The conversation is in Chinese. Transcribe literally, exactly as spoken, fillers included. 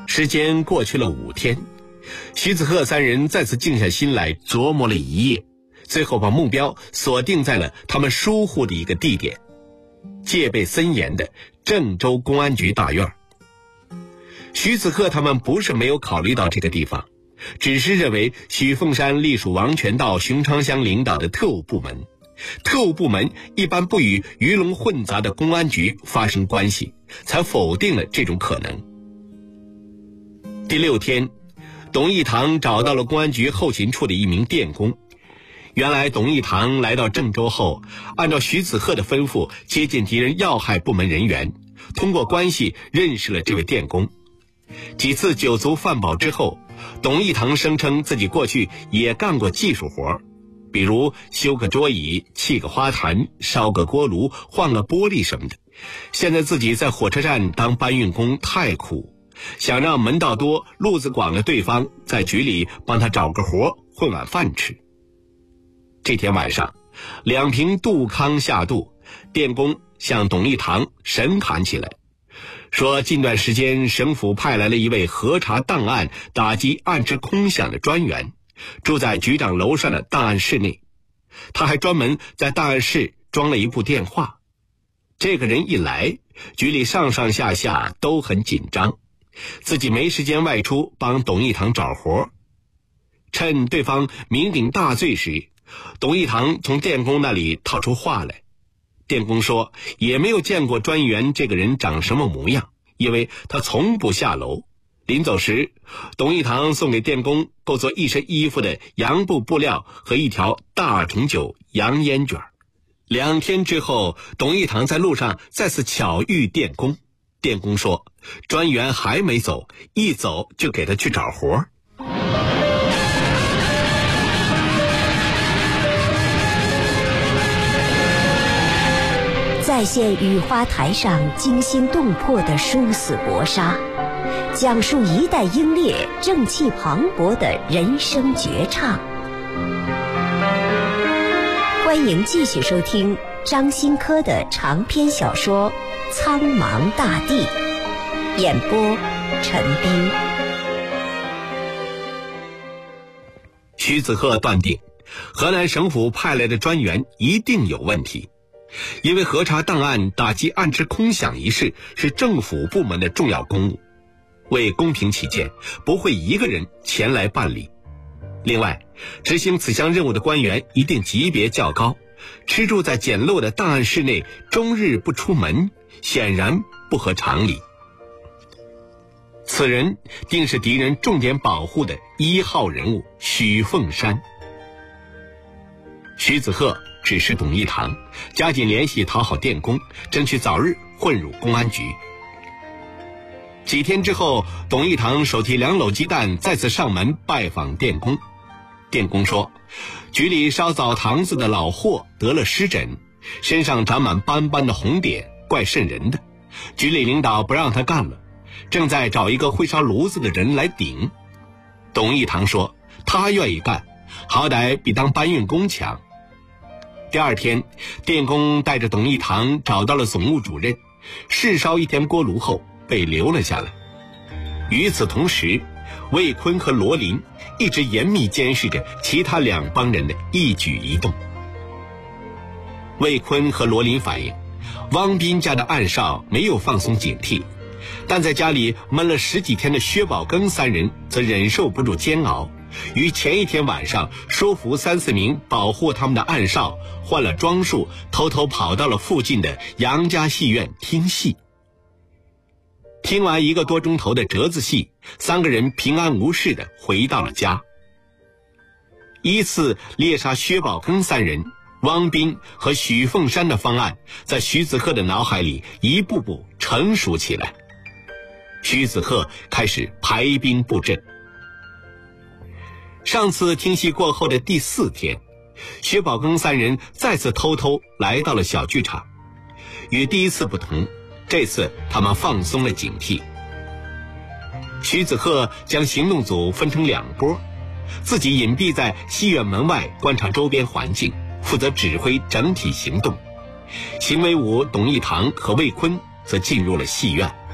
时间过去了五天，徐子鹤三人再次静下心来琢磨了一夜，最后把目标锁定在了他们疏忽的一个地点——戒备森严的郑州公安局大院。徐子鹤他们不是没有考虑到这个地方，只是认为许凤山隶属王全道、熊昌乡领导的特务部门，特务部门一般不与鱼龙混杂的公安局发生关系，才否定了这种可能。第六天，董义堂找到了公安局后勤处的一名电工。原来董义堂来到郑州后，按照徐子鹤的吩咐接近敌人要害部门人员，通过关系认识了这位电工。几次酒足饭饱之后，董义堂声称自己过去也干过技术活，比如修个桌椅、砌个花坛、烧个锅炉、换个玻璃什么的。现在自己在火车站当搬运工太苦，想让门道多、路子广的对方在局里帮他找个活，混碗饭吃。这天晚上，两瓶杜康下肚，电工向董义堂神侃起来，说近段时间省府派来了一位核查档案、打击暗制空饷的专员，住在局长楼上的档案室内。他还专门在档案室装了一部电话。这个人一来，局里上上下下都很紧张，自己没时间外出帮董义堂找活。趁对方酩酊大醉时，董义堂从电工那里套出话来。电工说也没有见过专员这个人长什么模样，因为他从不下楼。临走时，董义堂送给电工够做一身衣服的洋布布料和一条大重九洋烟卷。两天之后，董义堂在路上再次巧遇电工。电工说专员还没走，一走就给他去找活。 再现雨花台上惊心动魄的殊死搏杀，讲述一代英烈正气磅礴的人生绝唱。欢迎继续收听张新科的长篇小说《苍茫大地》，演播陈斌。 徐子鹤断定，河南省府派来的专员一定有问题。因为核查档案、打击暗制空饷一事是政府部门的重要公务，为公平起见，不会一个人前来办理。另外，执行此项任务的官员一定级别较高，吃住在简陋的档案室内，终日不出门，显然不合常理。此人定是敌人重点保护的一号人物许凤山。徐子鹤指示董义堂加紧联系讨好电工，争取早日混入公安局。几天之后，董义堂手提两篓鸡蛋再次上门拜访电工。电工说，局里烧澡堂子的老霍得了湿疹，身上长满斑斑的红点，怪瘆人的，局里领导不让他干了，正在找一个会烧炉子的人来顶。董义堂说他愿意干，好歹比当搬运工强。第二天，电工带着董义堂找到了总务主任，试烧一天锅炉后被留了下来。与此同时，魏坤和罗林一直严密监视着其他两帮人的一举一动。魏坤和罗林反映，汪斌家的暗哨没有放松警惕，但在家里闷了十几天的薛宝庚三人则忍受不住煎熬，于前一天晚上说服三四名保护他们的暗哨，换了装束，偷偷跑到了附近的杨家戏院听戏。听完一个多钟头的折子戏，三个人平安无事地回到了家。依次猎杀薛宝庚三人，汪斌和许凤山的方案在徐子鹤的脑海里一步步成熟起来。徐子鹤开始排兵布阵。上次听戏过后的第四天，薛宝庚三人再次偷偷来到了小剧场。与第一次不同，这次他们放松了警惕。徐子鹤将行动组分成两波，自己隐蔽在戏院门外观察周边环境，负责指挥整体行动。邢维武、董义堂和魏坤则进入了戏院。